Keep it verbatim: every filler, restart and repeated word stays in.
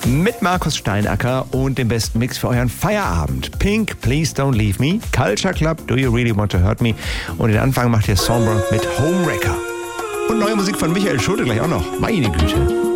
mit Markus Steinacker und dem besten Mix für euren Feierabend. Pink, Please Don't Leave Me, Culture Club, Do You Really Want to Hurt Me und den Anfang macht ihr Songbird mit Homewrecker. Und neue Musik von Michael Schulte gleich auch noch. Meine Güte.